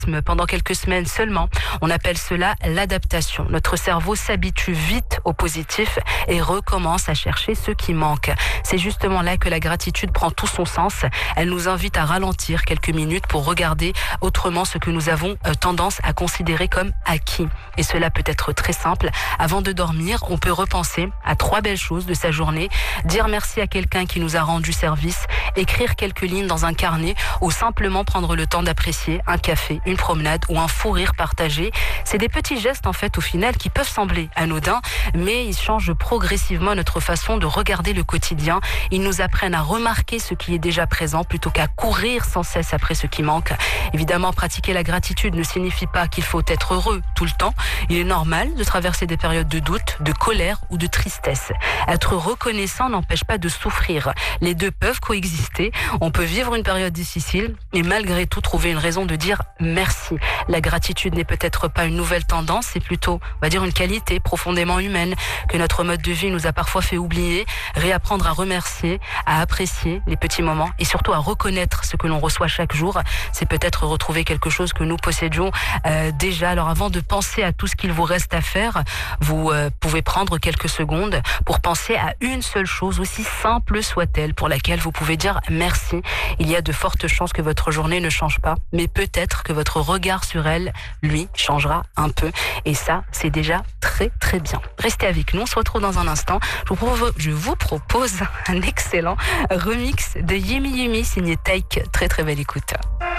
pendant quelques semaines seulement. On appelle cela l'adaptation. Notre cerveau s'habitue vite au positif et recommence à chercher ce qui manque. C'est justement là que la gratitude prend tout son sens. Elle nous invite à ralentir quelques minutes pour regarder autrement ce que nous avons tendance à considérer comme acquis. Et cela peut être très simple. Avant de dormir, on peut repenser à 3 belles choses de sa journée, dire merci à quelqu'un qui nous a rendu service, écrire quelques lignes dans un carnet ou simplement prendre le temps d'apprécier un café, une promenade ou un fou rire partagé. C'est des petits gestes en fait au final qui peuvent sembler anodins, mais ils changent progressivement notre façon de regarder le quotidien. Ils nous apprennent à remarquer ce qui est déjà présent plutôt qu'à courir sans cesse après ce qui manque. Évidemment, pratiquer la gratitude ne signifie pas qu'il faut être heureux tout le temps. Il est normal de traverser des périodes de doute, de colère ou de tristesse. Être reconnaissant n'empêche pas de souffrir. Les deux peuvent coexister. On peut vivre une période difficile et malgré tout trouver une raison de dire merci. La gratitude n'est peut-être pas une nouvelle tendance, c'est plutôt, on va dire, une qualité profondément humaine que notre mode de vie nous a parfois fait oublier. Réapprendre à remercier, à apprécier les petits moments et surtout à reconnaître ce que l'on reçoit chaque jour, c'est peut-être retrouver quelque chose que nous possédions déjà. Alors avant de penser à tout ce qu'il vous reste à faire, vous pouvez prendre quelques secondes pour penser à une seule chose, aussi simple soit-elle, pour laquelle vous pouvez dire merci. Il y a de fortes chances que votre journée ne change pas, mais peut-être que votre regard sur elle, lui, changera un peu. Et ça, c'est déjà très très bien. Restez avec nous, on se retrouve dans un instant. Je vous propose un excellent remix de Yumi Yumi signé Take. Très très belle écoute.